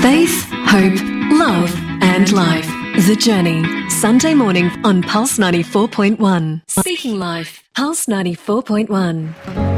Faith, hope, love and life. The Journey. Sunday morning on Pulse 94.1. Speaking Life. Pulse 94.1.